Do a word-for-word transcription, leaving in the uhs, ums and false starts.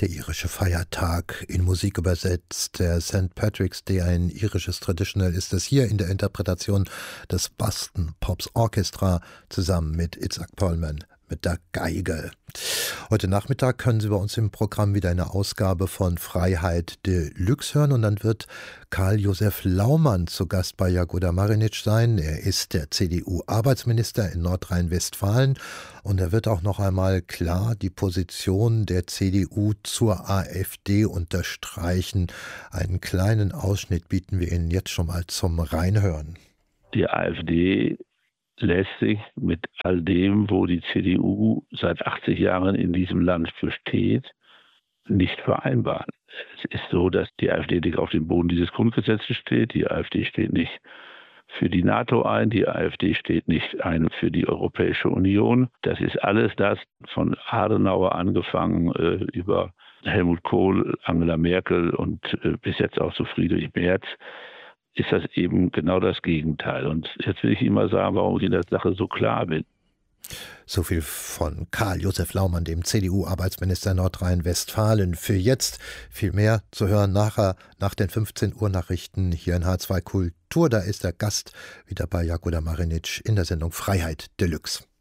Der irische Feiertag, in Musik übersetzt, der Sankt Patrick's Day, ein irisches Traditional, ist es hier in der Interpretation des Boston Pops Orchestra zusammen mit Itzhak Perlman mit der Geige. Heute Nachmittag können Sie bei uns im Programm wieder eine Ausgabe von Freiheit Deluxe hören und dann wird Karl-Josef Laumann zu Gast bei Jagoda Marinic sein. Er ist der C D U-Arbeitsminister in Nordrhein-Westfalen und er wird auch noch einmal klar die Position der C D U zur AfD unterstreichen. Einen kleinen Ausschnitt bieten wir Ihnen jetzt schon mal zum Reinhören. Die AfD lässt sich mit all dem, wo die C D U seit achtzig Jahren in diesem Land für steht, nicht vereinbaren. Es ist so, dass die AfD nicht auf dem Boden dieses Grundgesetzes steht. Die AfD steht nicht für die NATO ein. Die AfD steht nicht ein für die Europäische Union. Das ist alles das von Adenauer angefangen äh, über Helmut Kohl, Angela Merkel und äh, bis jetzt auch zu Friedrich Merz. Ist das eben genau das Gegenteil. Und jetzt will ich Ihnen mal sagen, warum ich in der Sache so klar bin. So viel von Karl-Josef Laumann, dem C D U-Arbeitsminister Nordrhein-Westfalen. Für jetzt viel mehr zu hören nachher nach den fünfzehn Uhr Nachrichten hier in H zwei Kultur. Da ist der Gast wieder bei Jagoda Marinic in der Sendung Freiheit Deluxe.